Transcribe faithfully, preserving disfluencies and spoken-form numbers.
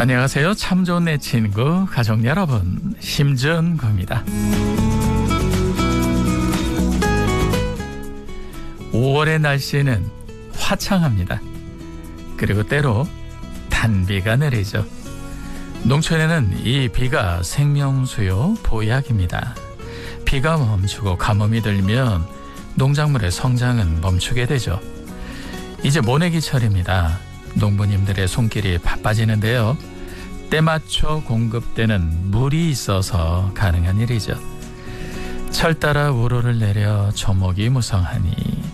안녕하세요. 참 좋은 내 친구 가족 여러분, 심준구입니다. 오월의 날씨는 화창합니다. 그리고 때로 단비가 내리죠. 농촌에는 이 비가 생명수요 보약입니다. 비가 멈추고 가뭄이 들면 농작물의 성장은 멈추게 되죠. 이제 모내기철입니다. 농부님들의 손길이 바빠지는데요. 때맞춰 공급되는 물이 있어서 가능한 일이죠. 철 따라 우로를 내려 조목이 무성하니